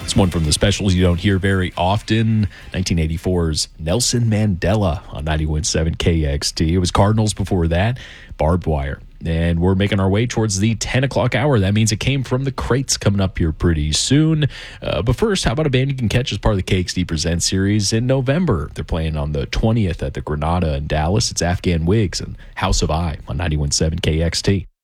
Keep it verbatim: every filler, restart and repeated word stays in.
It's one from the specials you don't hear very often. nineteen eighty-four's Nelson Mandela on ninety-one point seven K X T. It was Cardinals before that, Barbed Wire. And we're making our way towards the ten o'clock hour. That means it came from the crates coming up here pretty soon. Uh, but first, how about a band you can catch as part of the K X T Presents series in November? They're playing on the twentieth at the Granada in Dallas. It's Afghan Wigs and House of I on ninety-one point seven K X T.